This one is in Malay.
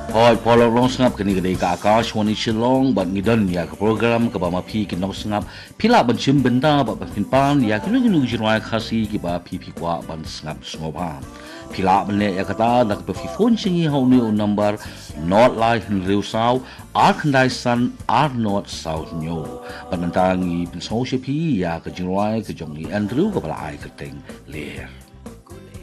Hoi polo long sengap kini kedai ka Akashwani Shillong bat ngidan ya ke program ke ba mapi ki nong sengap pila ban chim benda ba pinpan ya kinu kinu jirwai khasi ki ba pi kwa ban sengap sngoba pila ban le ya kata dak pe phone singi hau ni number not like riu sau arkandai san are not south nyo ban tangi pin so pi ya ke jirwai ke jongi Andrew ke bala ai ke teng ler